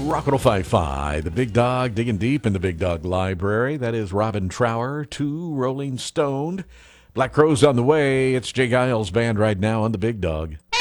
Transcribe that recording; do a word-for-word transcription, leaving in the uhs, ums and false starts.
Rock one oh five point five, the Big Dog digging deep in the Big Dog Library. That is Robin Trower, two Rolling Stoned. Black Crowes on the way. It's Jay Giles Band right now on the Big Dog.